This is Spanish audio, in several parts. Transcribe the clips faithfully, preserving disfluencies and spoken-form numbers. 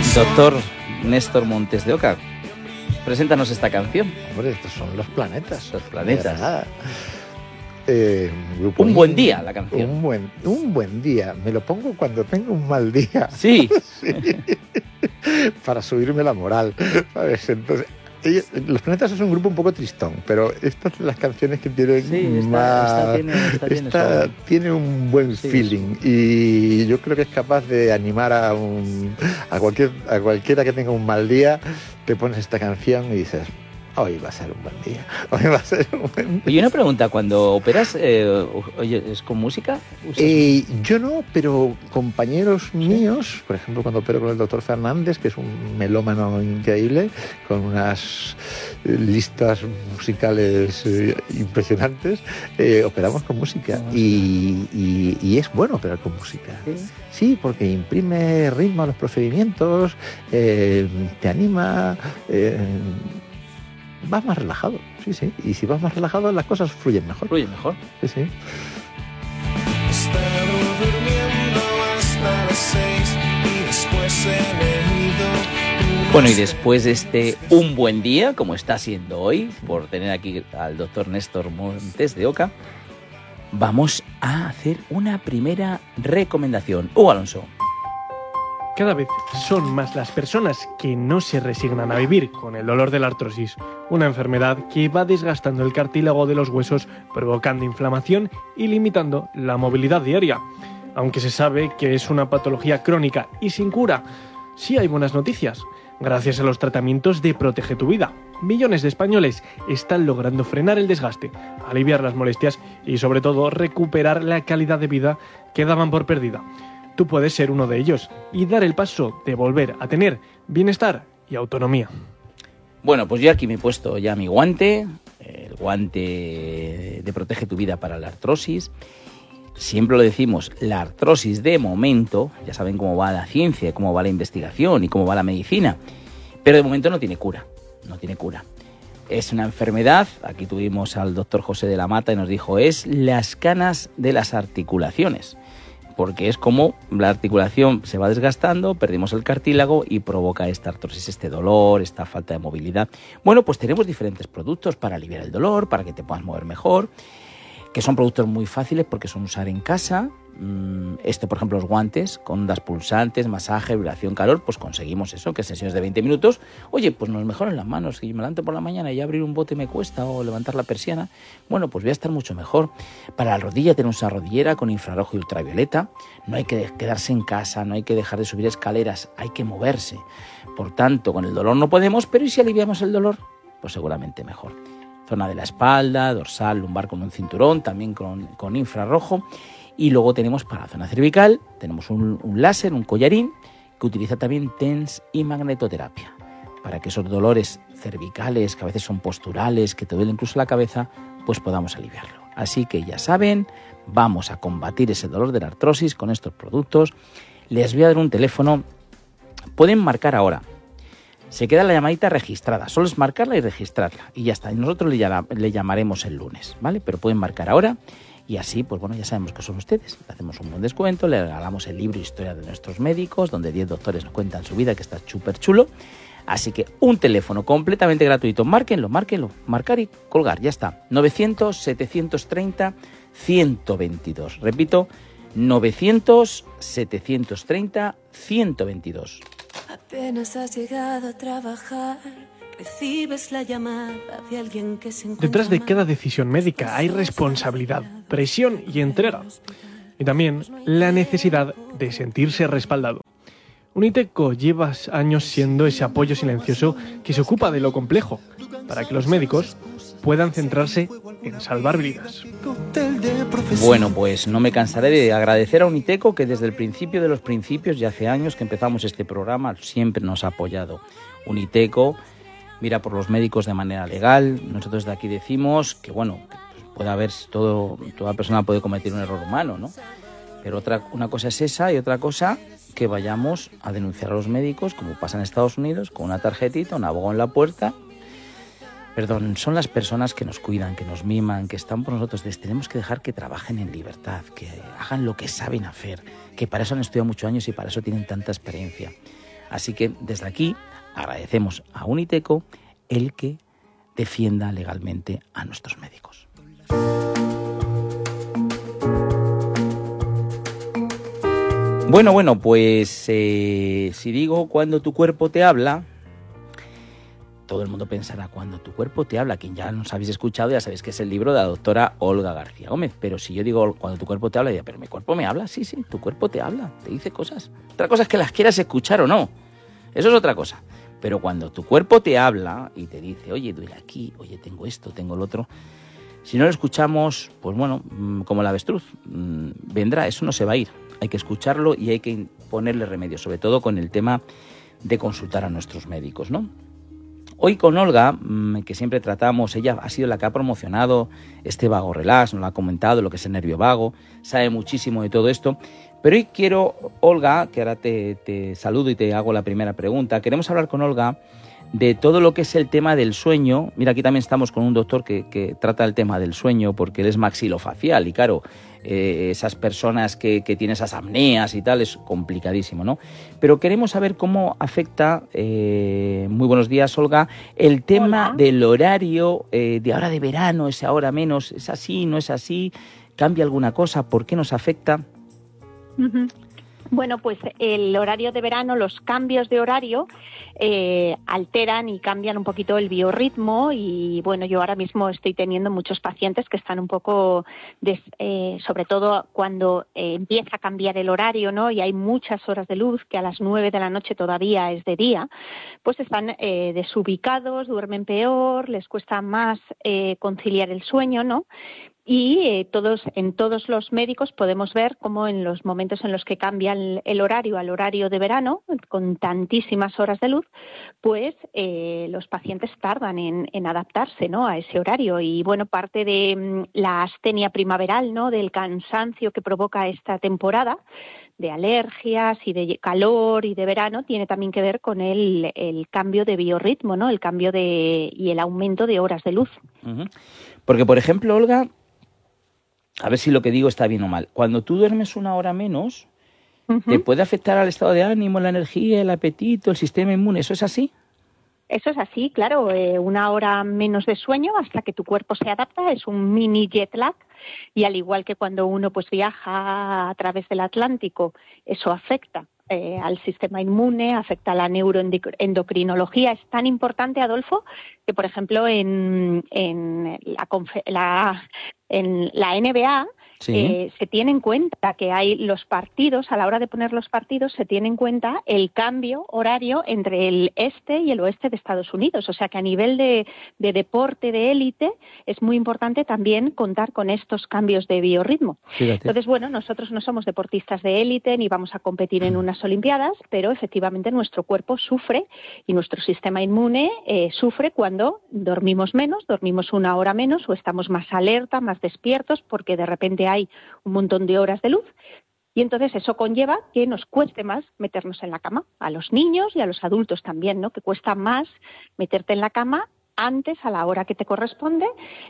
Doctor Néstor Montes de Oca, preséntanos esta canción. Hombre, estos son los planetas. Los planetas. Eh, un, un buen día la canción. Un buen, un buen día. Me lo pongo cuando tengo un mal día. Sí. Sí. Para subirme la moral, ¿sabes? Entonces, ellos, los planetas es un grupo un poco tristón, pero estas son las canciones que tienen sí, esta, más... Esta, tiene, esta, esta tiene, tiene un buen sí, feeling sí. Y yo creo que es capaz de animar a, un, a, cualquier, a cualquiera que tenga un mal día. Te pones esta canción y dices... Hoy va a ser un buen día. Hoy va a ser un buen día. Oye, una pregunta. Cuando operas, eh, oye, ¿es con música? Eh, yo no, pero compañeros ¿Sí? míos, por ejemplo, cuando opero con el doctor Fernández, que es un melómano increíble, con unas listas musicales eh, impresionantes, eh, operamos con música. Oh, y, y, y es bueno operar con música. ¿Sí? Sí, porque imprime ritmo a los procedimientos, eh, te anima... Eh, vas más relajado, sí, sí. Y si vas más relajado, las cosas fluyen mejor. Fluyen mejor. Sí, sí. Bueno, y después de este un buen día, como está siendo hoy, por tener aquí al doctor Néstor Montes de Oca, vamos a hacer una primera recomendación. Hugo Alonso. Cada vez son más las personas que no se resignan a vivir con el dolor de la artrosis, una enfermedad que va desgastando el cartílago de los huesos, provocando inflamación y limitando la movilidad diaria. Aunque se sabe que es una patología crónica y sin cura, sí hay buenas noticias. Gracias a los tratamientos de Protege tu Vida, millones de españoles están logrando frenar el desgaste, aliviar las molestias y sobre todo recuperar la calidad de vida que daban por perdida. Tú puedes ser uno de ellos y dar el paso de volver a tener bienestar y autonomía. Bueno, pues yo aquí me he puesto ya mi guante, el guante de Protege tu Vida para la artrosis. Siempre lo decimos, la artrosis de momento, ya saben cómo va la ciencia, cómo va la investigación y cómo va la medicina, pero de momento no tiene cura, no tiene cura. Es una enfermedad, aquí tuvimos al doctor José de la Mata y nos dijo, es las canas de las articulaciones. Porque es como la articulación se va desgastando, perdimos el cartílago y provoca esta artrosis, este dolor, esta falta de movilidad. Bueno, pues tenemos diferentes productos para aliviar el dolor, para que te puedas mover mejor, que son productos muy fáciles porque son usar en casa. Este, por ejemplo, los guantes con ondas pulsantes, masaje, vibración, calor, pues conseguimos eso, que sesiones de veinte minutos, oye, pues nos mejoran las manos, que yo me levanto por la mañana y abrir un bote me cuesta o levantar la persiana, bueno, pues voy a estar mucho mejor. Para la rodilla tenemos una rodillera con infrarrojo y ultravioleta, no hay que quedarse en casa, no hay que dejar de subir escaleras, hay que moverse. Por tanto, con el dolor no podemos, pero ¿y si aliviamos el dolor? Pues seguramente mejor. Zona de la espalda, dorsal, lumbar con un cinturón, también con, con infrarrojo. Y luego tenemos para la zona cervical, tenemos un, un láser, un collarín, que utiliza también T E N S y magnetoterapia, para que esos dolores cervicales, que a veces son posturales, que te duele incluso la cabeza, pues podamos aliviarlo. Así que ya saben, vamos a combatir ese dolor de la artrosis con estos productos. Les voy a dar un teléfono, pueden marcar ahora. Se queda la llamadita registrada, solo es marcarla y registrarla, y ya está. Y nosotros le, le llamaremos el lunes, ¿vale? Pero pueden marcar ahora. Y así, pues bueno, ya sabemos que son ustedes. Le hacemos un buen descuento, le regalamos el libro Historia de nuestros médicos, donde diez doctores nos cuentan su vida, que está súper chulo. Así que un teléfono completamente gratuito. Márquenlo, márquenlo, marcar y colgar, ya está. novecientos, setecientos treinta, ciento veintidós. Repito, novecientos, setecientos treinta, ciento veintidós. Apenas has llegado a trabajar, recibes la llamada de alguien que se encuentra. Detrás de cada decisión médica hay responsabilidad, presión y entrega. Y también la necesidad de sentirse respaldado. Uniteco lleva años siendo ese apoyo silencioso que se ocupa de lo complejo, para que los médicos puedan centrarse en salvar vidas. Bueno, pues no me cansaré de agradecer a Uniteco, que desde el principio de los principios, ya hace años que empezamos este programa, siempre nos ha apoyado. Uniteco mira por los médicos de manera legal. Nosotros de aquí decimos que, bueno, puede haber, todo, toda persona puede cometer un error humano, ¿no? Pero otra, una cosa es esa y otra cosa que vayamos a denunciar a los médicos, como pasa en Estados Unidos, con una tarjetita, un abogado en la puerta. Perdón, son las personas que nos cuidan, que nos miman, que están por nosotros. Les tenemos que dejar que trabajen en libertad, que hagan lo que saben hacer, que para eso han estudiado muchos años y para eso tienen tanta experiencia. Así que desde aquí agradecemos a Uniteco el que defienda legalmente a nuestros médicos. Bueno, bueno, pues eh, si digo cuando tu cuerpo te habla, todo el mundo pensará cuando tu cuerpo te habla. Quien ya nos habéis escuchado ya sabéis que es el libro de la doctora Olga García Gómez. Pero si yo digo cuando tu cuerpo te habla, dirá, pero mi cuerpo me habla. Sí, sí, tu cuerpo te habla, te dice cosas. Otra cosa es que las quieras escuchar o no. Eso es otra cosa. Pero cuando tu cuerpo te habla y te dice, oye, duele aquí, oye, tengo esto, tengo lo otro, si no lo escuchamos, pues bueno, como el avestruz, vendrá, eso no se va a ir. Hay que escucharlo y hay que ponerle remedio, sobre todo con el tema de consultar a nuestros médicos, ¿no? Hoy con Olga, que siempre tratamos, ella ha sido la que ha promocionado este vago relax, nos lo ha comentado, lo que es el nervio vago, sabe muchísimo de todo esto. Pero hoy quiero, Olga, que ahora te, te saludo y te hago la primera pregunta, queremos hablar con Olga de todo lo que es el tema del sueño. Mira, aquí también estamos con un doctor que, que trata el tema del sueño porque él es maxilofacial y claro, eh, esas personas que, que tienen esas apneas y tal es complicadísimo, ¿no? Pero queremos saber cómo afecta, eh, muy buenos días, Olga, el tema Hola. del horario eh, de ahora de verano, ese ahora menos, ¿es así, no es así? ¿Cambia alguna cosa? ¿Por qué nos afecta? Uh-huh. Bueno, pues el horario de verano, los cambios de horario eh, alteran y cambian un poquito el biorritmo y bueno, yo ahora mismo estoy teniendo muchos pacientes que están un poco, des, eh, sobre todo cuando eh, empieza a cambiar el horario, ¿no? Y hay muchas horas de luz que a las nueve de la noche todavía es de día, pues están eh, desubicados, duermen peor, les cuesta más eh, conciliar el sueño, ¿no? Y eh, todos, en todos los médicos podemos ver cómo en los momentos en los que cambia el, el horario al horario de verano, con tantísimas horas de luz, pues eh, los pacientes tardan en, en adaptarse, ¿no?, a ese horario. Y bueno, parte de mm, la astenia primaveral, ¿no?, del cansancio que provoca esta temporada, de alergias y de calor y de verano, tiene también que ver con el, el cambio de biorritmo, ¿no?, el cambio de y el aumento de horas de luz. Uh-huh. Porque, por ejemplo, Olga, a ver si lo que digo está bien o mal. Cuando tú duermes una hora menos, uh-huh, ¿te puede afectar al estado de ánimo, la energía, el apetito, el sistema inmune? ¿Eso es así? Eso es así, claro. Eh, una hora menos de sueño hasta que tu cuerpo se adapta, es un mini jet lag. Y al igual que cuando uno pues viaja a través del Atlántico, eso afecta eh, al sistema inmune, afecta a la neuroendocrinología. Es tan importante, Adolfo, que por ejemplo en, en, la, la, en la N B A sí. eh, se tiene en cuenta que hay los partidos, a la hora de poner los partidos, se tiene en cuenta el cambio horario entre el este y el oeste de Estados Unidos. O sea que a nivel de, de deporte de élite es muy importante también contar con estos cambios de biorritmo. Fíjate. Entonces, bueno, nosotros no somos deportistas de élite ni vamos a competir en unas Olimpiadas, pero efectivamente nuestro cuerpo sufre y nuestro sistema inmune eh, sufre cuando dormimos menos, dormimos una hora menos o estamos más alerta, más despiertos porque de repente hay un montón de horas de luz. Y entonces eso conlleva que nos cueste más meternos en la cama, a los niños y a los adultos también, ¿no? Que cuesta más meterte en la cama antes, a la hora que te corresponde,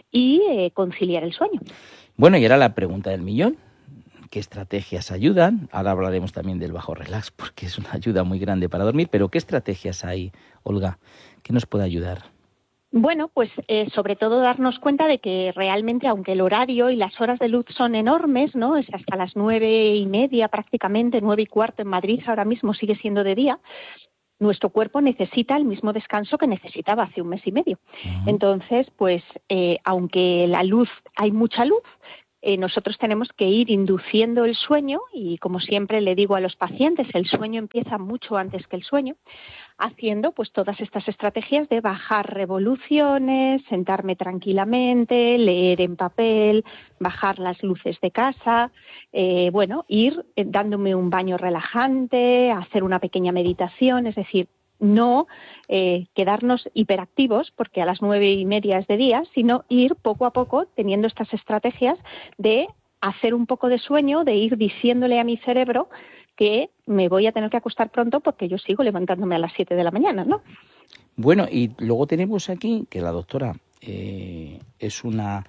y eh, conciliar el sueño. Bueno, y ahora la pregunta del millón. ¿Qué estrategias ayudan? Ahora hablaremos también del bajo relax, porque es una ayuda muy grande para dormir, pero ¿qué estrategias hay, Olga, que nos puede ayudar? Bueno, pues eh, sobre todo darnos cuenta de que realmente, aunque el horario y las horas de luz son enormes, ¿no? Es hasta las nueve y media prácticamente, nueve y cuarto en Madrid ahora mismo sigue siendo de día, nuestro cuerpo necesita el mismo descanso que necesitaba hace un mes y medio. Uh-huh. Entonces, pues, eh, aunque la luz, hay mucha luz, eh, nosotros tenemos que ir induciendo el sueño y, como siempre le digo a los pacientes, el sueño empieza mucho antes que el sueño, haciendo pues todas estas estrategias de bajar revoluciones, sentarme tranquilamente, leer en papel, bajar las luces de casa, eh, bueno, ir eh, dándome un baño relajante, hacer una pequeña meditación, es decir, no eh, quedarnos hiperactivos porque a las nueve y media es de día, sino ir poco a poco teniendo estas estrategias de hacer un poco de sueño, de ir diciéndole a mi cerebro que me voy a tener que acostar pronto porque yo sigo levantándome a las siete de la mañana, ¿no? Bueno, y luego tenemos aquí que la doctora eh, es una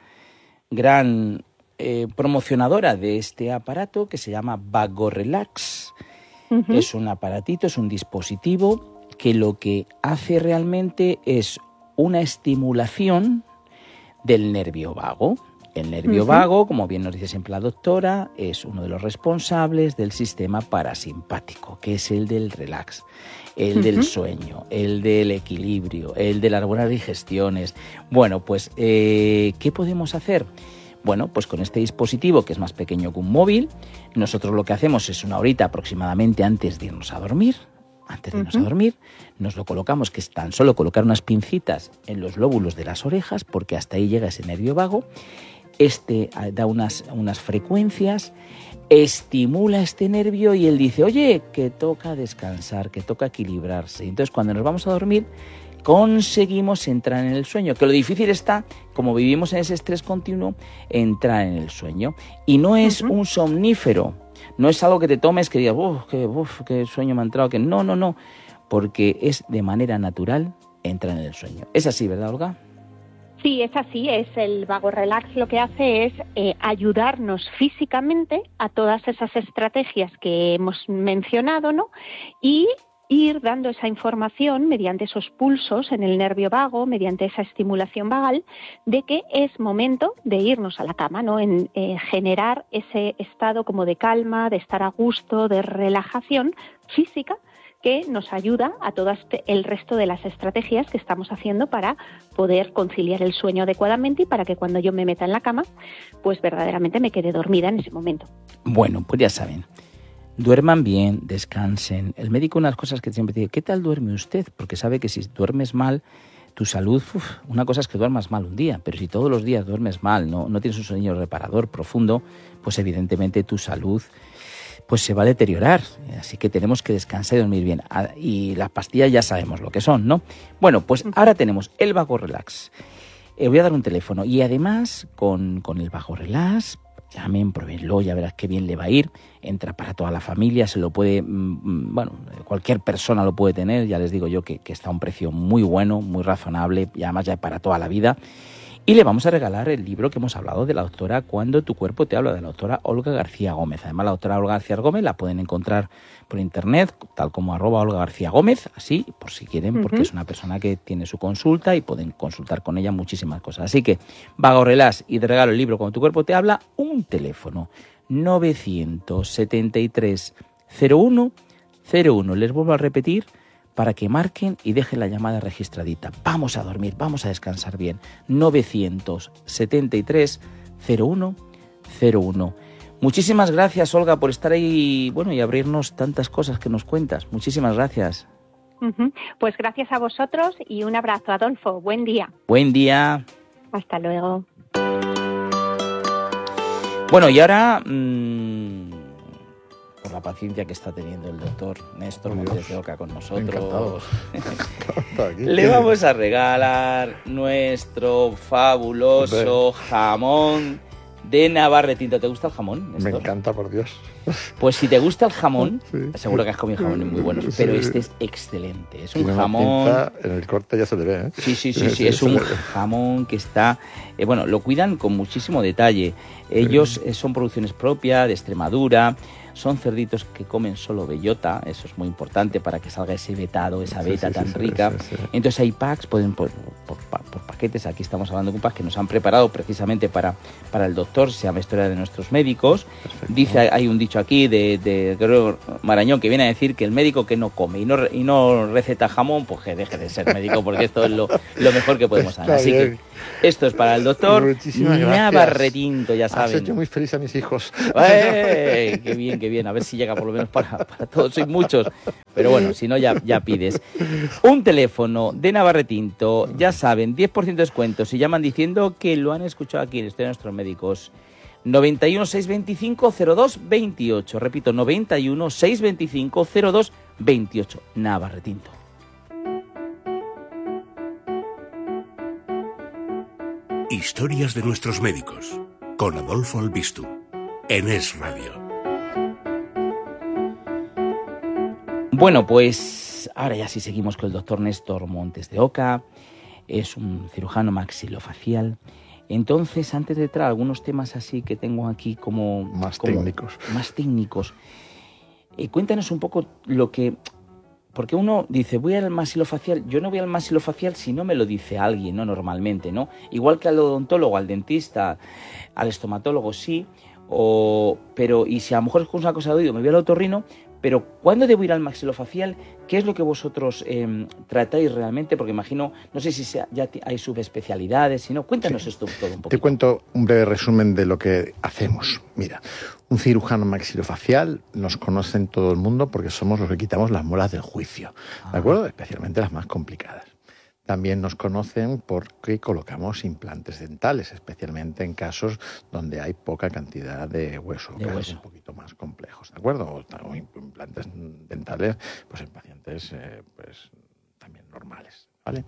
gran eh, promocionadora de este aparato que se llama Vago Relax. Uh-huh. Es un aparatito, es un dispositivo que lo que hace realmente es una estimulación del nervio vago. El nervio uh-huh. vago, como bien nos dice siempre la doctora, es uno de los responsables del sistema parasimpático, que es el del relax, el uh-huh. del sueño, el del equilibrio, el de las buenas digestiones. Bueno, pues, eh, ¿qué podemos hacer? Bueno, pues con este dispositivo, que es más pequeño que un móvil, nosotros lo que hacemos es una horita aproximadamente antes de irnos a dormir. Antes de irnos uh-huh. a dormir, nos lo colocamos, que es tan solo colocar unas pincitas en los lóbulos de las orejas, porque hasta ahí llega ese nervio vago. Este da unas, unas frecuencias, estimula este nervio y él dice, oye, que toca descansar, que toca equilibrarse. Entonces, cuando nos vamos a dormir, conseguimos entrar en el sueño, que lo difícil está, como vivimos en ese estrés continuo, entrar en el sueño. Y no es uh-huh. un somnífero, no es algo que te tomes que digas, uff, qué, uf, qué sueño me ha entrado, que no, no, no, porque es de manera natural entrar en el sueño. Es así, ¿verdad, Olga? Sí, es así, es el Vago Relax lo que hace es eh, ayudarnos físicamente a todas esas estrategias que hemos mencionado, ¿no? Y ir dando esa información mediante esos pulsos en el nervio vago, mediante esa estimulación vagal, de que es momento de irnos a la cama, ¿no? En eh, generar ese estado como de calma, de estar a gusto, de relajación física, que nos ayuda a todo este, el resto de las estrategias que estamos haciendo para poder conciliar el sueño adecuadamente y para que cuando yo me meta en la cama, pues verdaderamente me quede dormida en ese momento. Bueno, pues ya saben, duerman bien, descansen. El médico, unas cosas que siempre dice, ¿qué tal duerme usted? Porque sabe que si duermes mal, tu salud, uf, una cosa es que duermas mal un día, pero si todos los días duermes mal, no, no tienes un sueño reparador profundo, pues evidentemente tu salud pues se va a deteriorar, así que tenemos que descansar y dormir bien. Y las pastillas ya sabemos lo que son, ¿no? Bueno, pues ahora tenemos el Vago Relax. Eh, voy a dar un teléfono y además con, con el Vago Relax, llamen, pruébenlo, ya verás qué bien le va a ir. Entra para toda la familia, se lo puede, mmm, bueno, cualquier persona lo puede tener, ya les digo yo que, que está a un precio muy bueno, muy razonable y además ya para toda la vida. Y le vamos a regalar el libro que hemos hablado de la doctora Cuando tu cuerpo te habla, de la doctora Olga García Gómez. Además, la doctora Olga García Gómez la pueden encontrar por internet, tal como arroba Olga García Gómez, así, por si quieren, porque uh-huh. es una persona que tiene su consulta y pueden consultar con ella muchísimas cosas. Así que, Vago Relax y de regalo el libro Cuando tu cuerpo te habla, un teléfono, novecientos setenta y tres cero uno cero uno. Les vuelvo a repetir, para que marquen y dejen la llamada registradita. Vamos a dormir, vamos a descansar bien. novecientos setenta y tres cero uno cero uno. Muchísimas gracias, Olga, por estar ahí, bueno, y abrirnos tantas cosas que nos cuentas. Muchísimas gracias. Uh-huh. Pues gracias a vosotros y un abrazo, Adolfo. Buen día. Buen día. Hasta luego. Bueno, y ahora... Mmm... por la paciencia que está teniendo el doctor Néstor Montes de Oca con nosotros. Le vamos a regalar nuestro fabuloso jamón de Navarretinto. ¿Te gusta el jamón, Néstor? Me encanta, por Dios. Pues si te gusta el jamón, sí. Seguro que has comido jamones muy buenos, sí. Pero este es excelente. Es un Tiene jamón... En el corte ya se le ve, ¿eh? Sí, sí, sí, sí. Es un jamón que está... Eh, bueno, lo cuidan con muchísimo detalle. Ellos sí. eh, son producciones propias de Extremadura. Son cerditos que comen solo bellota, eso es muy importante para que salga ese vetado, esa beta sí, sí, tan sí, rica. Sí, sí, sí. Entonces hay packs, pueden por, por, por paquetes, aquí estamos hablando de un pack que nos han preparado precisamente para, para el doctor, se llama Historia de nuestros médicos. Perfecto. Dice, hay un dicho aquí de, de Gregorio Marañón que viene a decir que el médico que no come y no, y no receta jamón, pues que deje de ser médico, porque esto es lo, lo mejor que podemos hacer. Así bien. Que esto es para el doctor Navarretinto, ya saben. Has hecho muy feliz a mis hijos. ¡Ey! ¡Qué bien! Que bien, a ver si llega por lo menos para, para todos, sois muchos, pero bueno, si no ya, ya pides. Un teléfono de Navarretinto, ya saben, diez por ciento de descuento si llaman diciendo que lo han escuchado aquí en Historia de nuestros médicos. noventa y uno, seiscientos veinticinco, cero dos veintiocho, repito, noventa y uno, seiscientos veinticinco, cero dos veintiocho, Navarretinto. Historias de nuestros médicos, con Adolfo Albistu, en Es Radio. Bueno, pues ahora ya sí seguimos con el doctor Néstor Montes de Oca, es un cirujano maxilofacial. Entonces, antes de entrar algunos temas así que tengo aquí como... Más como, técnicos. Más técnicos. Y cuéntanos un poco lo que... Porque uno dice, voy al maxilofacial. Yo no voy al maxilofacial si no me lo dice alguien, ¿no? Normalmente, ¿no? Igual que al odontólogo, al dentista, al estomatólogo, sí. O, pero, y si a lo mejor es una cosa de oído, me voy al otorrino. Pero, ¿cuándo debo ir al maxilofacial? ¿Qué es lo que vosotros eh, tratáis realmente? Porque imagino, no sé si sea, ya hay subespecialidades, si no, cuéntanos sí. esto todo un poquito. Te cuento un breve resumen de lo que hacemos. Mira, un cirujano maxilofacial nos conoce en todo el mundo porque somos los que quitamos las muelas del juicio, ¿de acuerdo? Especialmente las más complicadas. También nos conocen porque colocamos implantes dentales, especialmente en casos donde hay poca cantidad de hueso, de hueso. un poquito más complejos, ¿de acuerdo? O implantes dentales pues en pacientes eh, pues también normales, ¿vale?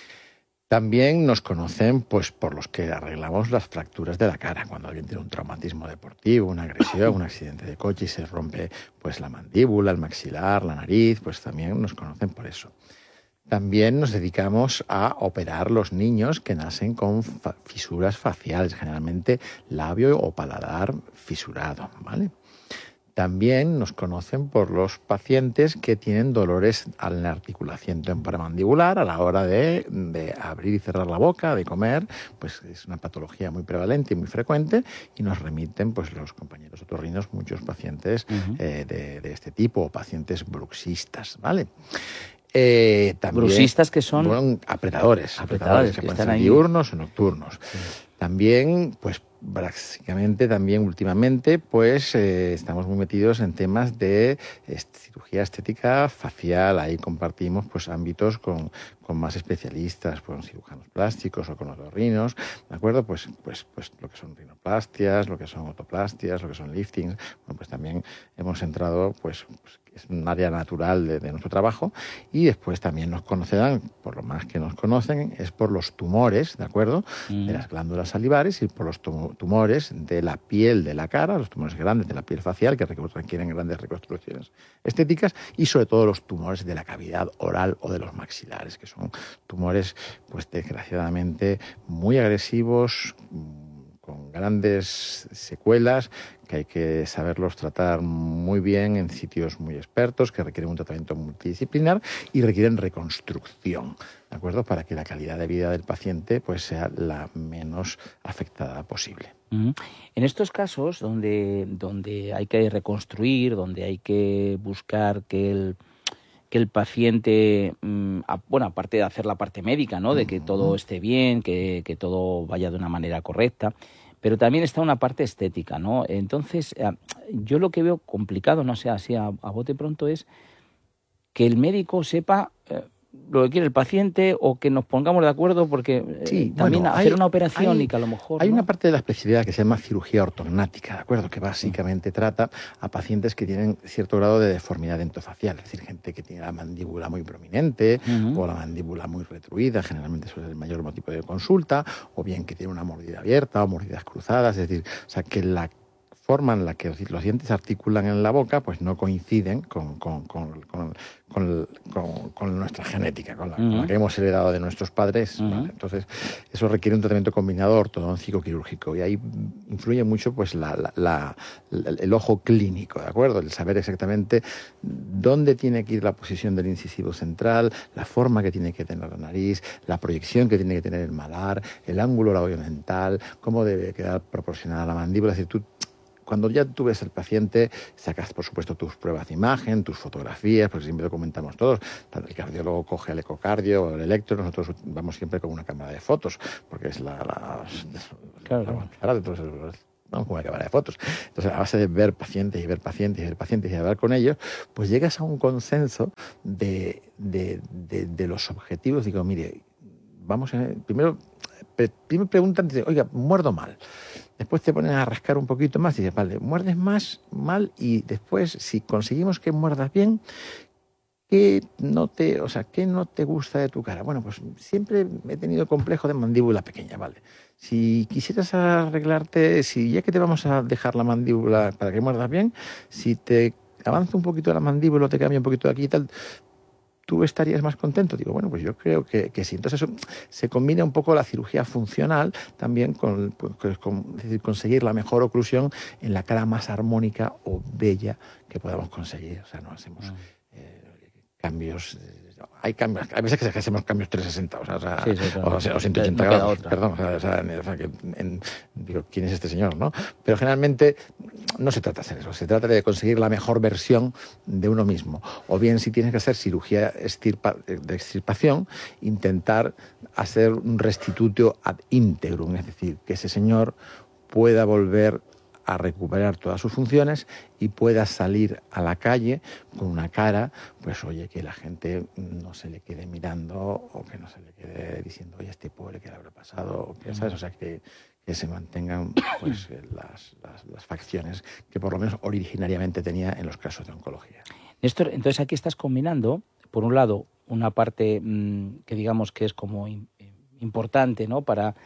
También nos conocen pues por los que arreglamos las fracturas de la cara, cuando alguien tiene un traumatismo deportivo, una agresión, un accidente de coche y se rompe pues la mandíbula, el maxilar, la nariz, pues también nos conocen por eso. También nos dedicamos a operar los niños que nacen con fa- fisuras faciales, generalmente labio o paladar fisurado, ¿vale? También nos conocen por los pacientes que tienen dolores en la articulación temporomandibular a la hora de, de abrir y cerrar la boca, de comer, pues es una patología muy prevalente y muy frecuente y nos remiten pues los compañeros otorrinos muchos pacientes uh-huh. eh, de, de este tipo o pacientes bruxistas, ¿vale? Eh, también, bruxistas que son bueno, apretadores, apretadores, apretadores que, que pueden están ser ahí diurnos o nocturnos. Sí. También, pues básicamente, también últimamente, pues eh, estamos muy metidos en temas de est- cirugía estética facial. Ahí compartimos pues ámbitos con, con más especialistas, con cirujanos plásticos o con otorrinos, ¿de acuerdo? Pues, pues, pues lo que son rinoplastias, lo que son otoplastias, lo que son liftings. Bueno, pues también hemos entrado, pues, pues es un área natural de, de nuestro trabajo, y después también nos conocerán, por lo más que nos conocen, es por los tumores, ¿de acuerdo? Mm. De las glándulas salivares y por los tumores de la piel de la cara, los tumores grandes de la piel facial que requieren grandes reconstrucciones estéticas, y sobre todo los tumores de la cavidad oral o de los maxilares, que son tumores, pues desgraciadamente, muy agresivos, con grandes secuelas, que hay que saberlos tratar muy bien en sitios muy expertos, que requieren un tratamiento multidisciplinar y requieren reconstrucción, ¿de acuerdo? Para que la calidad de vida del paciente pues sea la menos afectada posible. Uh-huh. En estos casos donde, donde hay que reconstruir, donde hay que buscar que el que el paciente, bueno, aparte de hacer la parte médica, ¿no? De que todo esté bien, que, que todo vaya de una manera correcta, pero también está una parte estética, ¿no? Entonces, yo lo que veo complicado, no sé, así a, a bote pronto, es que el médico sepa eh, lo que quiere el paciente, o que nos pongamos de acuerdo, porque sí, eh, también bueno, hacer hay, una operación hay, y que a lo mejor... Hay ¿no? una parte de la especialidad que se llama cirugía ortognática, ¿de acuerdo? Que básicamente sí. trata a pacientes que tienen cierto grado de deformidad dentofacial, es decir, gente que tiene la mandíbula muy prominente uh-huh. o la mandíbula muy retruida, generalmente suele ser el mayor motivo de consulta, o bien que tiene una mordida abierta o mordidas cruzadas, es decir, o sea, que la forma en la que los dientes articulan en la boca pues no coinciden con, con, con, con, con, con, con nuestra genética, con la, uh-huh. con la que hemos heredado de nuestros padres. Uh-huh. ¿vale? Entonces, eso requiere un tratamiento combinado ortodóntico quirúrgico, y ahí influye mucho pues la, la, la, la, el ojo clínico, ¿de acuerdo? El saber exactamente dónde tiene que ir la posición del incisivo central, la forma que tiene que tener la nariz, la proyección que tiene que tener el malar, el ángulo labiodental, cómo debe quedar proporcionada la mandíbula. Es decir, tú cuando ya tú ves al paciente, sacas, por supuesto, tus pruebas de imagen, tus fotografías, porque siempre documentamos todos. El cardiólogo coge el ecocardio o el electro, nosotros vamos siempre con una cámara de fotos, porque es la... la, claro, la, la entonces, vamos con una cámara de fotos. Entonces, a base de ver pacientes y ver pacientes y ver pacientes y hablar con ellos, pues llegas a un consenso de, de, de, de los objetivos. Digo, mire, vamos a... Primero, primero preguntan, oiga, muerdo mal. Después te ponen a rascar un poquito más y dices, vale, muerdes más mal, y después, si conseguimos que muerdas bien, ¿qué no te, o sea, ¿qué no te gusta de tu cara? Bueno, pues siempre he tenido complejo de mandíbula pequeña, vale. Si quisieras arreglarte, si ya que te vamos a dejar la mandíbula para que muerdas bien, si te avanza un poquito la mandíbula o te cambia un poquito de aquí y tal, ¿tú estarías más contento? Digo, bueno, pues yo creo que, que sí. Entonces eso, se combina un poco la cirugía funcional también con, pues, con es decir, conseguir la mejor oclusión en la cara más armónica o bella que podamos conseguir. O sea, no hacemos eh, cambios... Eh, hay cambios, hay veces que hacemos cambios trescientos sesenta, o sea, sí, sí, claro. o, sea, o ciento ochenta no grados, perdón, o sea, o sea, o sea que en, digo, ¿quién es este señor, no? Pero generalmente no se trata de hacer eso, se trata de conseguir la mejor versión de uno mismo. O bien, si tienes que hacer cirugía extirpa, de extirpación, intentar hacer un restitutio ad integrum, es decir, que ese señor pueda volver a recuperar todas sus funciones y pueda salir a la calle con una cara, pues oye, que la gente no se le quede mirando o que no se le quede diciendo, oye, este pobre, ¿qué le habrá pasado? O que, ¿sabes? O sea, que, que se mantengan pues las, las, las facciones que por lo menos originariamente tenía en los casos de oncología. Néstor, entonces aquí estás combinando, por un lado, una parte mmm, que digamos que es como in, importante, ¿no?, para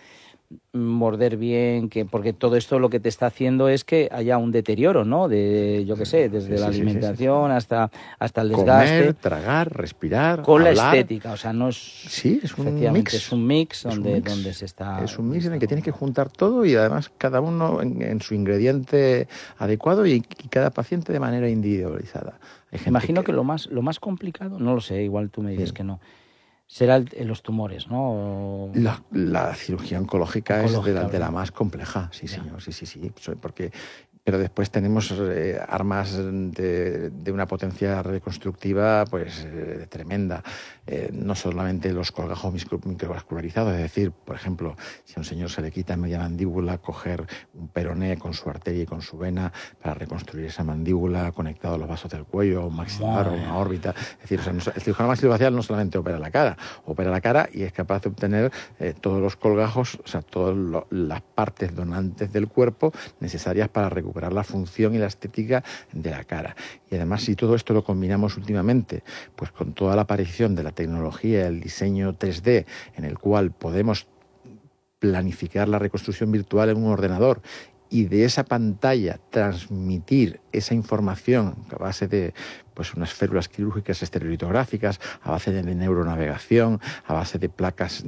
morder bien, que porque todo esto lo que te está haciendo es que haya un deterioro, ¿no? De, yo qué sé, desde sí, la sí, alimentación sí, sí, sí. hasta hasta el desgaste. Comer, tragar, respirar, con hablar. La estética, o sea, no es... Sí, es un mix. Es un mix donde, un mix. donde se está... Es un mix en el que tienes que juntar todo y además cada uno en, en su ingrediente adecuado y, y cada paciente de manera individualizada. Hay gente Imagino que... que lo más, lo más complicado, no lo sé, igual tú me dices sí. que no, será el, los tumores, ¿no? La, la cirugía oncológica, oncológica es de la, de la más compleja, sí, ya. señor, sí, sí, sí, porque... Pero después tenemos eh, armas de, de una potencia reconstructiva pues eh, tremenda. Eh, no solamente los colgajos micro, microvascularizados, es decir, por ejemplo, si a un señor se le quita media mandíbula, coger un peroné con su arteria y con su vena para reconstruir esa mandíbula conectado a los vasos del cuello, un maxilar o una órbita. Es decir, o sea, el cirujano maxilofacial no solamente opera la cara, opera la cara y es capaz de obtener eh, todos los colgajos, o sea, todas las partes donantes del cuerpo necesarias para recuperar la función y la estética de la cara. Y además, si todo esto lo combinamos últimamente pues con toda la aparición de la tecnología, el diseño tres D, en el cual podemos planificar la reconstrucción virtual en un ordenador y de esa pantalla transmitir esa información a base de pues unas férulas quirúrgicas estereolitográficas, a base de neuronavegación, a base de placas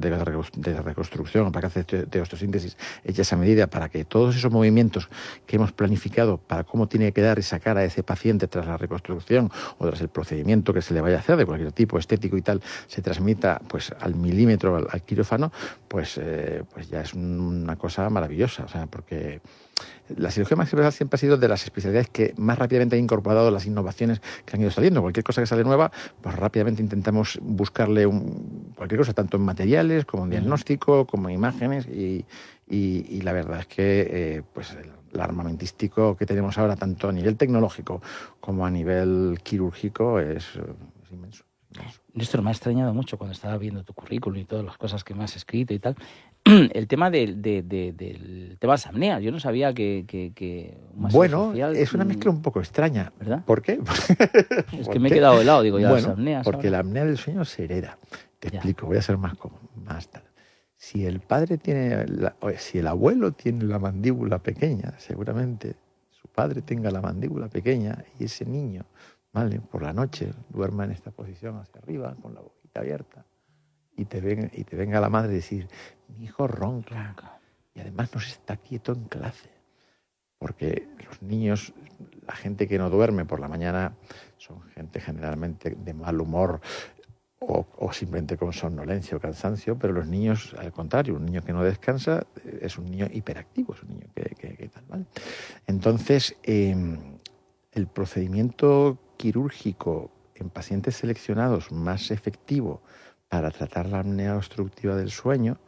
de reconstrucción, placas de osteosíntesis hechas a medida para que todos esos movimientos que hemos planificado para cómo tiene que quedar esa cara de ese paciente tras la reconstrucción o tras el procedimiento que se le vaya a hacer de cualquier tipo estético y tal, se transmita pues al milímetro al, al quirófano, pues, eh, pues ya es una cosa maravillosa, o sea, porque la cirugía maxilofacial siempre ha sido de las especialidades que más rápidamente ha incorporado las innovaciones que han ido saliendo. Cualquier cosa que sale nueva, pues rápidamente intentamos buscarle un, cualquier cosa, tanto en materiales como en diagnóstico, como en imágenes, y, y, y la verdad es que eh, pues el, el armamentístico que tenemos ahora, tanto a nivel tecnológico como a nivel quirúrgico, es, es inmenso. Néstor, me ha extrañado mucho cuando estaba viendo tu currículum y todas las cosas que me has escrito y tal. El tema de, de, de, del tema de las apneas. Yo no sabía que... que, que bueno, social, es una mezcla un poco extraña. ¿Verdad? ¿Por qué? Es que me he quedado helado, digo, ya bueno, las apneas. Porque ahora. la apnea del sueño se hereda. Te Ya. explico, voy a ser más como, más tal. Si el padre tiene... La, o si el abuelo tiene la mandíbula pequeña, seguramente su padre tenga la mandíbula pequeña y ese niño... ¿Vale? Por la noche duerma en esta posición hacia arriba, con la boquita abierta, y te, ven, y te venga la madre y decir, mi hijo ronca, y además no se está quieto en clase. Porque los niños, la gente que no duerme por la mañana, son gente generalmente de mal humor o, o simplemente con somnolencia o cansancio, pero los niños, al contrario, un niño que no descansa es un niño hiperactivo, es un niño que, que, que tal, ¿vale? Entonces, eh, el procedimiento quirúrgico en pacientes seleccionados más efectivo para tratar la apnea obstructiva del sueño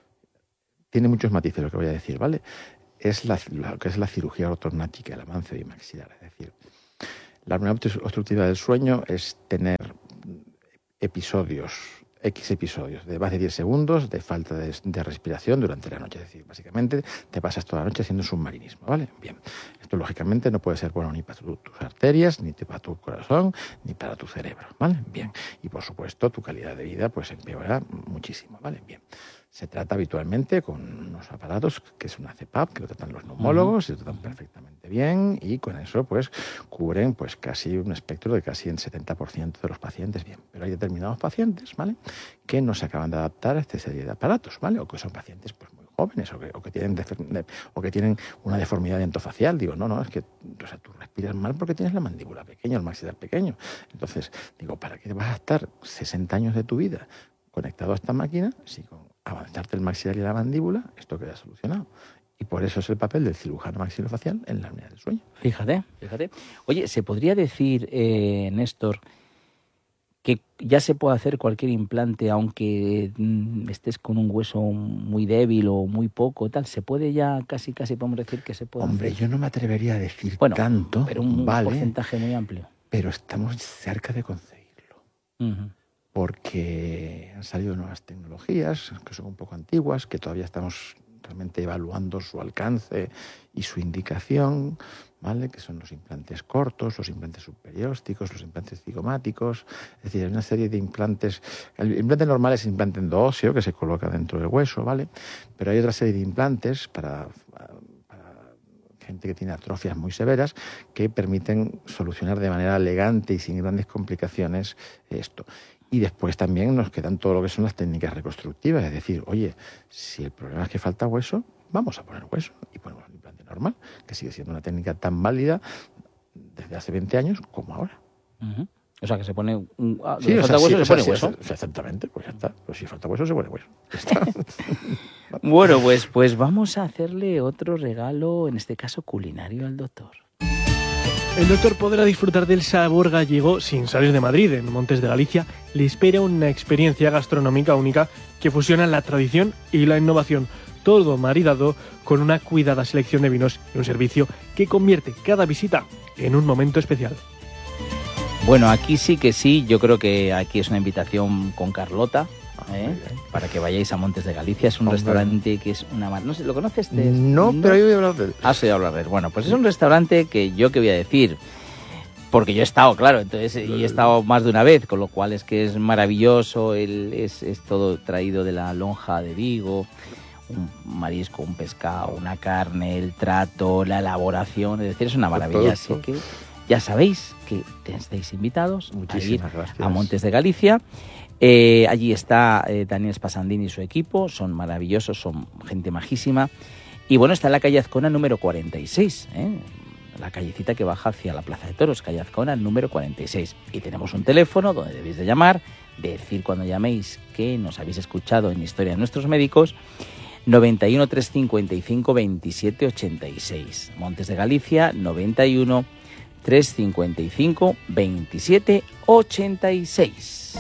tiene muchos matices lo que voy a decir, ¿vale? Es la, lo que es la cirugía ortognática, el avance bimaxilar. Es decir, la apnea obstructiva del sueño es tener episodios, X episodios de más de diez segundos de falta de, de respiración durante la noche. Es decir, básicamente te pasas toda la noche haciendo submarinismo, ¿vale? Bien. Esto, lógicamente, no puede ser bueno ni para tu, tus arterias, ni para tu corazón, ni para tu cerebro, ¿vale? Bien. Y, por supuesto, tu calidad de vida pues empeora muchísimo, ¿vale? Bien. Se trata habitualmente con unos aparatos que es una C PAP, que lo tratan los neumólogos, uh-huh. y lo tratan perfectamente bien, y con eso pues cubren pues casi un espectro de casi el setenta por ciento de los pacientes bien. Pero hay determinados pacientes, ¿vale?, que no se acaban de adaptar a esta serie de aparatos, ¿vale?, o que son pacientes pues muy jóvenes o que, o que tienen defer- o que tienen una deformidad dentofacial. Digo, no, no, es que o sea, tú respiras mal porque tienes la mandíbula pequeña, el maxilar pequeño. Entonces, digo, ¿para qué vas a estar sesenta años de tu vida conectado a esta máquina si con avanzarte el maxilar y la mandíbula esto queda solucionado? Y por eso es el papel del cirujano maxilofacial en la apnea del sueño. Fíjate, fíjate. Oye, ¿se podría decir, eh, Néstor, que ya se puede hacer cualquier implante aunque mm, estés con un hueso muy débil o muy poco, tal? ¿Se puede ya casi, casi podemos decir que se puede Hombre, hacer? yo no me atrevería a decir bueno, tanto, pero un vale, porcentaje muy amplio. Pero estamos cerca de conseguirlo. Uh-huh. Porque han salido nuevas tecnologías que son un poco antiguas, que todavía estamos realmente evaluando su alcance y su indicación, ¿vale?, que son los implantes cortos, los implantes subperiósticos, los implantes cigomáticos. Es decir, hay una serie de implantes. El implante normal es implante endoóseo que se coloca dentro del hueso, ¿vale? Pero hay otra serie de implantes para, para gente que tiene atrofias muy severas que permiten solucionar de manera elegante y sin grandes complicaciones esto. Y después también nos quedan todo lo que son las técnicas reconstructivas, es decir, oye, si el problema es que falta hueso, vamos a poner hueso y ponemos un implante normal, que sigue siendo una técnica tan válida desde hace veinte años como ahora. Uh-huh. O sea, que se pone un... Ah, sí, falta o sea, hueso, sí, se pone sí, hueso. Sí, exactamente, pues ya está. Pues si falta hueso, se pone hueso. Ya está. Bueno, pues, pues vamos a hacerle otro regalo, en este caso culinario, al doctor. El doctor podrá disfrutar del sabor gallego sin salir de Madrid. En Montes de Galicia le espera una experiencia gastronómica única que fusiona la tradición y la innovación, todo maridado con una cuidada selección de vinos y un servicio que convierte cada visita en un momento especial. Bueno, aquí sí que sí, yo creo que aquí es una invitación con Carlota, ¿eh? Para que vayáis a Montes de Galicia. Es un Hombre. restaurante que es una... mar- No sé, ¿lo conoces? ¿Te- No, pero yo voy a hablar de él. Has oído hablar de él. Bueno, pues es un restaurante que yo qué voy a decir, porque yo he estado, claro, entonces y he estado más de una vez, con lo cual es que es maravilloso, el, es, es todo traído de la lonja de Vigo, un marisco, un pescado, una carne, el trato, la elaboración, es decir, es una maravilla. Así que ya sabéis que estáis invitados a ir gracias. a Montes de Galicia. Eh, allí está eh, Daniel Spasandini y su equipo, son maravillosos, son gente majísima. Y bueno, está en la calle Azcona número cuarenta y seis, ¿eh? La callecita que baja hacia la Plaza de Toros, calle Azcona número cuarenta y seis. Y tenemos un teléfono donde debéis de llamar, decir cuando llaméis que nos habéis escuchado en Historia de Nuestros Médicos, noventa y uno, trescientos cincuenta y cinco, veintisiete ochenta y seis. Montes de Galicia, noventa y uno, trescientos cincuenta y cinco, veintisiete ochenta y seis.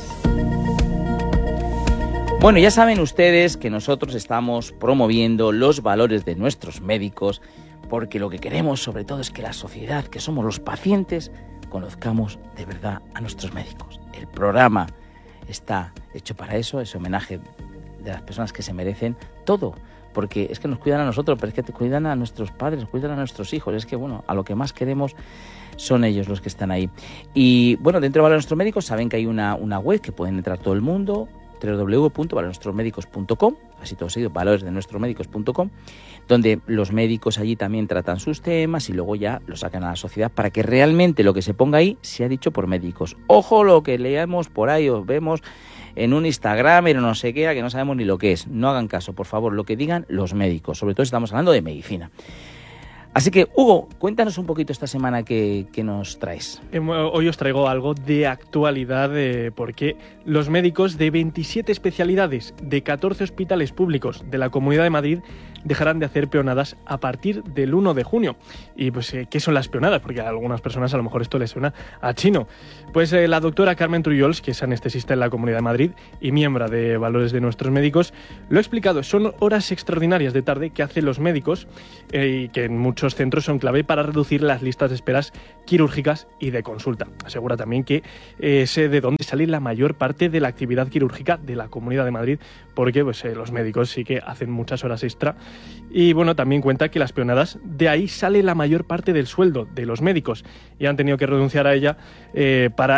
Bueno, ya saben ustedes que nosotros estamos promoviendo los valores de nuestros médicos, porque lo que queremos sobre todo es que la sociedad, que somos los pacientes, conozcamos de verdad a nuestros médicos. El programa está hecho para eso, es homenaje de las personas que se merecen todo, porque es que nos cuidan a nosotros, pero es que cuidan a nuestros padres, cuidan a nuestros hijos, es que bueno, a lo que más queremos son ellos los que están ahí. Y bueno, dentro de Valores de Nuestros Médicos saben que hay una, una web que pueden entrar todo el mundo, doble u doble u doble u punto valores de nuestros médicos punto com, así todo seguido, valores de nuestros médicos punto com, donde los médicos allí también tratan sus temas y luego ya lo sacan a la sociedad para que realmente lo que se ponga ahí sea dicho por médicos. Ojo lo que leemos por ahí, os vemos en un Instagram, en no sé qué, que no sabemos ni lo que es. No hagan caso, por favor, lo que digan los médicos, sobre todo estamos hablando de medicina. Así que, Hugo, cuéntanos un poquito esta semana que, que nos traes. Hoy os traigo algo de actualidad eh, porque los médicos de veintisiete especialidades de catorce hospitales públicos de la Comunidad de Madrid dejarán de hacer peonadas a partir del uno de junio. Y pues, eh, ¿qué son las peonadas? Porque a algunas personas a lo mejor esto les suena a chino. Pues eh, la doctora Carmen Trullols, que es anestesista en la Comunidad de Madrid y miembro de Valores de Nuestros Médicos, lo ha explicado. Son horas extraordinarias de tarde que hacen los médicos eh, y que en muchos centros son clave para reducir las listas de esperas quirúrgicas y de consulta. Asegura también que eh, sé de dónde sale la mayor parte de la actividad quirúrgica de la Comunidad de Madrid, porque pues, eh, los médicos sí que hacen muchas horas extra. Y bueno, también cuenta que las peonadas, de ahí sale la mayor parte del sueldo de los médicos y han tenido que renunciar a ella eh, para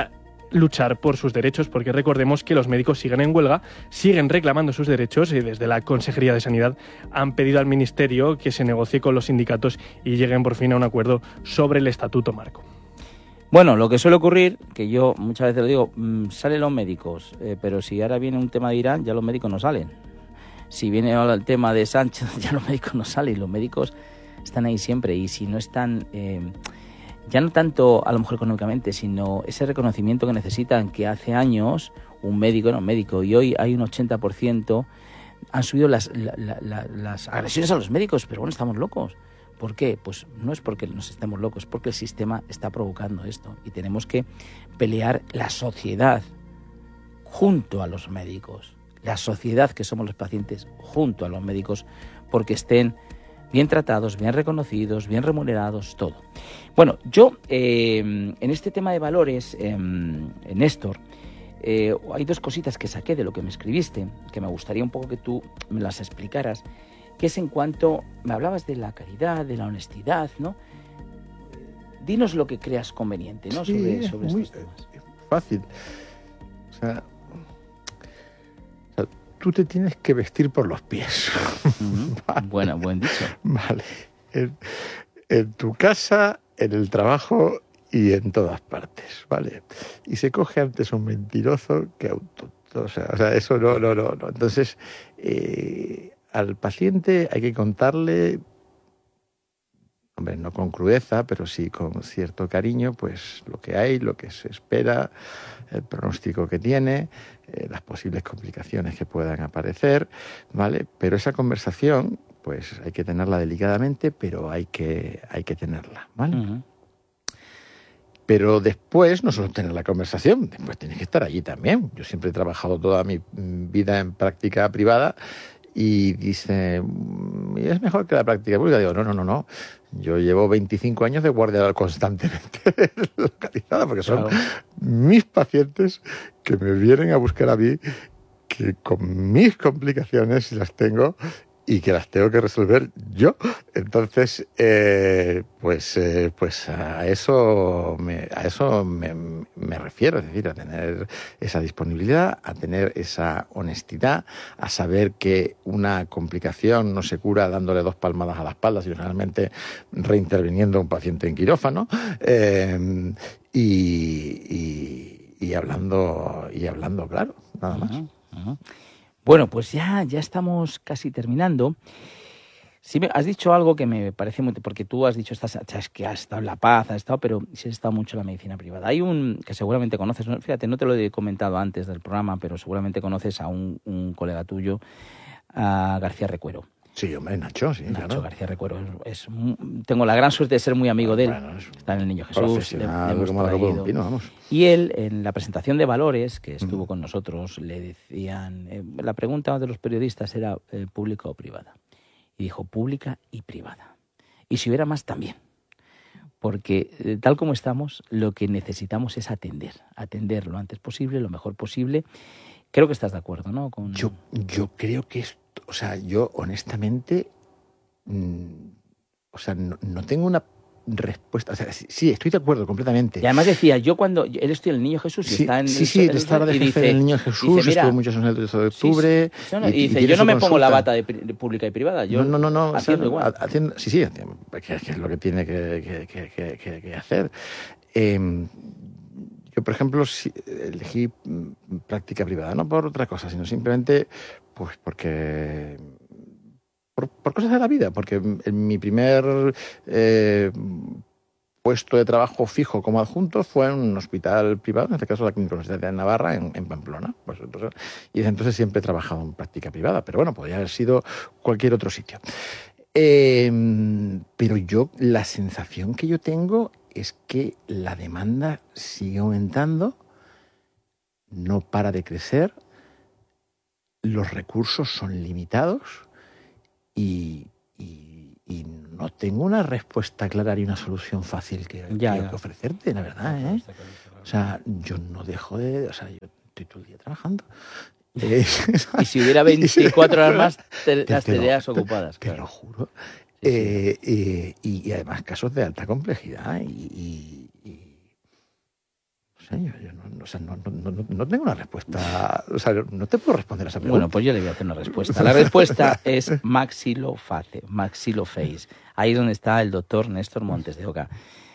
luchar por sus derechos, porque recordemos que los médicos siguen en huelga, siguen reclamando sus derechos y desde la Consejería de Sanidad han pedido al Ministerio que se negocie con los sindicatos y lleguen por fin a un acuerdo sobre el Estatuto Marco. Bueno, lo que suele ocurrir, que yo muchas veces lo digo, mmm, salen los médicos, eh, pero si ahora viene un tema de Irán, ya los médicos no salen. Si viene ahora el tema de Sánchez, ya los médicos no salen. Los médicos están ahí siempre y si no están, eh, ya no tanto a lo mejor económicamente, sino ese reconocimiento que necesitan, que hace años un médico era un médico y hoy hay un ochenta por ciento, han subido las, la, la, la, las agresiones a los médicos, pero bueno, estamos locos. ¿Por qué? Pues no es porque nos estemos locos, es porque el sistema está provocando esto y tenemos que pelear la sociedad junto a los médicos, la sociedad que somos los pacientes junto a los médicos, porque estén bien tratados, bien reconocidos, bien remunerados, todo. Bueno, yo eh, en este tema de valores, eh, Néstor, eh, hay dos cositas que saqué de lo que me escribiste, que me gustaría un poco que tú me las explicaras, que es en cuanto, me hablabas de la caridad, de la honestidad, ¿no? Dinos lo que creas conveniente, ¿no? Sí, sobre sobre muy, estos temas. Es fácil. O sea, o sea, tú te tienes que vestir por los pies. Uh-huh. Vale. Bueno, buen dicho. Vale. En, en tu casa, en el trabajo y en todas partes, ¿vale? Y se coge antes un mentiroso que a un tonto. O sea, o sea eso no, no, no, no. Entonces, eh, al paciente hay que contarle, hombre, no con crudeza, pero sí con cierto cariño, pues lo que hay, lo que se espera, el pronóstico que tiene, eh, las posibles complicaciones que puedan aparecer, ¿vale? Pero esa conversación, pues hay que tenerla delicadamente, pero hay que, hay que tenerla, ¿vale? Uh-huh. Pero después, no solo tener la conversación, después tienes que estar allí también. Yo siempre he trabajado toda mi vida en práctica privada. Y dice, es mejor que la práctica pública. Digo, no, no, no, no. Yo llevo veinticinco años de guardia constantemente localizada, porque son claro. mis pacientes que me vienen a buscar a mí, que con mis complicaciones las tengo y que las tengo que resolver yo. Entonces, eh, pues, eh, pues a eso, me, a eso me, me refiero, es decir, a tener esa disponibilidad, a tener esa honestidad, a saber que una complicación no se cura dándole dos palmadas a la espalda, sino realmente reinterviniendo a un paciente en quirófano, eh, y, y, y hablando, y hablando claro, nada más. Uh-huh, uh-huh. Bueno, pues ya, ya estamos casi terminando. Sí, me has dicho algo que me parece muy... Porque tú has dicho, estás, que has estado en La Paz, has estado, pero sí has estado mucho en la medicina privada. Hay un que seguramente conoces, fíjate, no te lo he comentado antes del programa, pero seguramente conoces a un, un colega tuyo, a García Recuero. Sí, hombre, Nacho, sí, Nacho claro. García Recuero. Es, es, tengo la gran suerte de ser muy amigo de él. Bueno, está en el Niño Jesús. Le, le como la un pino, vamos. Y él, en la presentación de valores que estuvo mm. con nosotros, le decían... Eh, la pregunta de los periodistas era eh, ¿pública o privada? Y dijo pública y privada. Y si hubiera más, también. Porque eh, tal como estamos, lo que necesitamos es atender. Atender lo antes posible, lo mejor posible. Creo que estás de acuerdo, ¿no? Con... Yo, yo creo que es... O sea, yo honestamente, mmm, o sea, no, no tengo una respuesta. O sea, sí, sí, estoy de acuerdo completamente. Y además decía, yo cuando, él estoy en el Niño Jesús y sí, está en Sí, sí, estaba de jefe del Niño Jesús, dice, mira, estuvo muchos años en el trece de octubre. Sí, sí, no, y, y dice, y yo no me consulta. pongo la bata de, de pública y privada, yo no, no, no, haciendo o sea, igual. Haciendo, sí, sí, que, que es lo que tiene que, que, que, que, que hacer. Eh, yo, por ejemplo, si, elegí práctica privada, no por otra cosa, sino simplemente pues porque... Por, por cosas de la vida, porque en mi primer eh, puesto de trabajo fijo como adjunto fue en un hospital privado, en este caso la Clínica Universitaria de Navarra, en, en Pamplona. Pues, entonces, y desde entonces siempre he trabajado en práctica privada, pero bueno, podría haber sido cualquier otro sitio. Eh, pero yo, la sensación que yo tengo es que la demanda sigue aumentando, no para de crecer, los recursos son limitados. Y, y, y no tengo una respuesta clara ni una solución fácil que, ya, que, ya. que ofrecerte, la verdad, ¿eh? O sea, yo no dejo de... O sea, yo estoy todo el día trabajando. Eh, y si hubiera veinticuatro horas más, te, te, las tareas te, ocupadas. Te claro. lo juro. Sí, sí. Eh, eh, y, y además casos de alta complejidad y... y, y sé, yo, yo no, o sea, no, no, no, no tengo una respuesta, o sea, no te puedo responder a esa pregunta. Bueno, pues yo le voy a hacer una respuesta. La respuesta es maxiloface, maxiloface. Ahí es donde está el doctor Néstor Montes de Oca.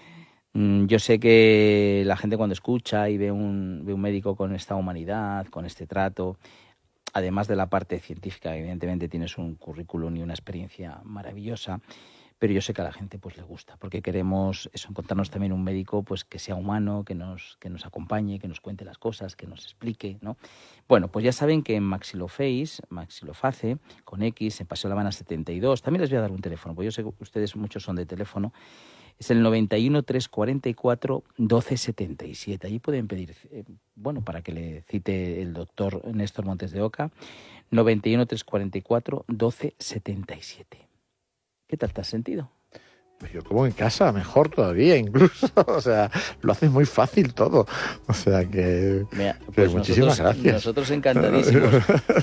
Yo sé que la gente cuando escucha y ve un, ve un médico con esta humanidad, con este trato, además de la parte científica, evidentemente tienes un currículum y una experiencia maravillosa, pero yo sé que a la gente pues le gusta, porque queremos eso, encontrarnos también un médico pues que sea humano, que nos, que nos acompañe, que nos cuente las cosas, que nos explique, ¿no? Bueno, pues ya saben que en Maxiloface, Maxiloface, con X, en Paseo La Habana setenta y dos, también les voy a dar un teléfono, porque yo sé que ustedes muchos son de teléfono. Es el noventa y uno, trescientos cuarenta y cuatro, doce setenta y siete. Allí pueden pedir, eh, bueno, para que le cite el doctor Néstor Montes de Oca, noventa y uno, trescientos cuarenta y cuatro, doce setenta y siete. ¿Qué tal te has sentido? Pues yo como en casa, mejor todavía incluso. O sea, lo haces muy fácil todo. O sea que, Mira, que pues muchísimas nosotros, gracias. Nosotros encantadísimos.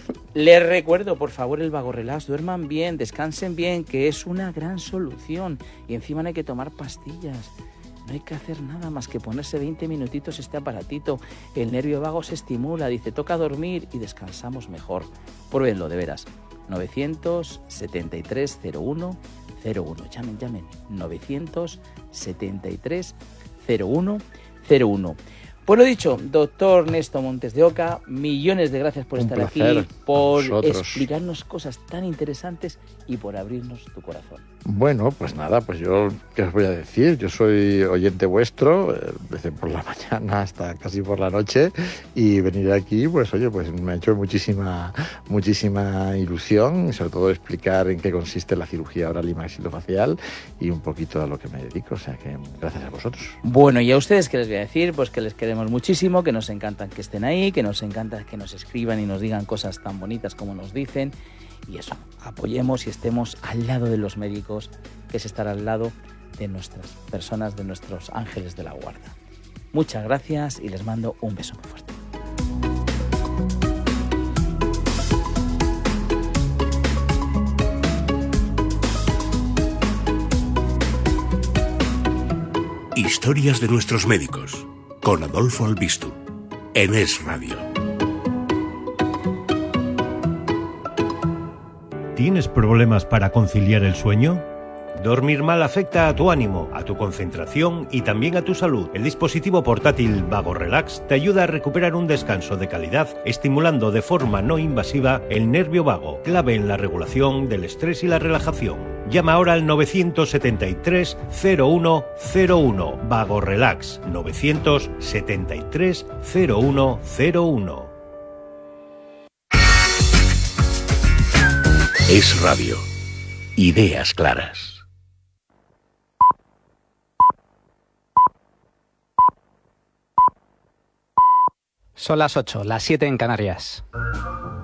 Les recuerdo, por favor, el Vago Relax. Duerman bien, descansen bien, que es una gran solución. Y encima no hay que tomar pastillas. No hay que hacer nada más que ponerse veinte minutitos este aparatito. El nervio vago se estimula, dice, toca dormir y descansamos mejor. Pruébenlo, de veras. novecientos setenta y tres cero uno cero uno. Llamen, llamen. novecientos setenta y tres cero uno cero uno. Pues lo dicho, doctor Néstor Montes de Oca, millones de gracias por Un estar placer, aquí, por vosotros. explicarnos cosas tan interesantes y por abrirnos tu corazón. Bueno, pues nada, pues yo, ¿qué os voy a decir? Yo soy oyente vuestro, eh, desde por la mañana hasta casi por la noche, y venir aquí, pues oye, pues me ha hecho muchísima, muchísima ilusión, y sobre todo explicar en qué consiste la cirugía oral y maxilofacial y un poquito a lo que me dedico, o sea que gracias a vosotros. Bueno, y a ustedes, ¿qué les voy a decir? Pues que les queremos muchísimo, que nos encanta que estén ahí, que nos encanta que nos escriban y nos digan cosas tan bonitas como nos dicen. Y eso, apoyemos y estemos al lado de los médicos, que es estar al lado de nuestras personas, de nuestros ángeles de la guarda. Muchas gracias y les mando un beso muy fuerte. Historias de nuestros médicos, con Adolfo Albistu, en Es Radio. ¿Tienes problemas para conciliar el sueño? Dormir mal afecta a tu ánimo, a tu concentración y también a tu salud. El dispositivo portátil Vago Relax te ayuda a recuperar un descanso de calidad, estimulando de forma no invasiva el nervio vago, clave en la regulación del estrés y la relajación. Llama ahora al novecientos setenta y tres cero uno cero uno. Vago Relax, novecientos setenta y tres cero uno cero uno. Es Radio. Ideas claras. Son las ocho, las siete en Canarias.